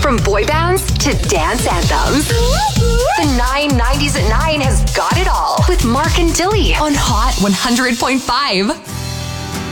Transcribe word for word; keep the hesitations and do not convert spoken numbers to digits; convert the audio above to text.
From boy bands to dance anthems. The nine nineties at nine has got it all with Mark and Dilly on Hot one hundred point five.